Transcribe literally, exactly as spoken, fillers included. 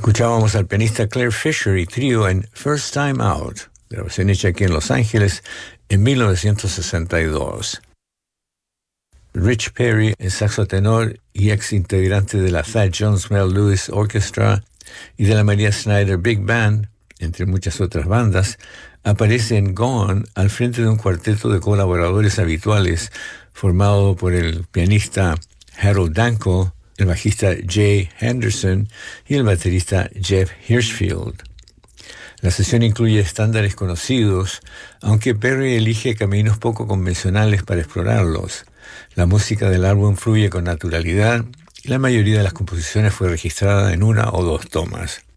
Escuchábamos al pianista Claire Fisher y trío en First Time Out, grabación hecha aquí en Los Ángeles en mil novecientos sesenta y dos. Rich Perry, el saxo tenor y ex integrante de la Thad Jones Mel Lewis Orchestra y de la Maria Schneider Big Band, entre muchas otras bandas, aparece en Gone al frente de un cuarteto de colaboradores habituales formado por el pianista Harold Danko, el bajista Jay Henderson y el baterista Jeff Hirschfield. La sesión incluye estándares conocidos, aunque Perry elige caminos poco convencionales para explorarlos. La música del álbum fluye con naturalidad y la mayoría de las composiciones fue registrada en una o dos tomas.